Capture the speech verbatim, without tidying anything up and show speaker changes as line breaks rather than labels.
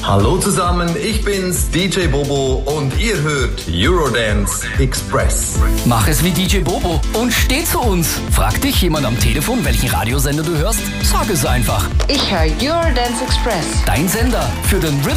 Hallo zusammen, ich bin's, D J Bobo und ihr hört Eurodance Express.
Mach es wie D J Bobo und steh zu uns. Fragt dich jemand am Telefon, welchen Radiosender du hörst? Sag es einfach.
Ich höre Eurodance Express.
Dein Sender für den Rhythm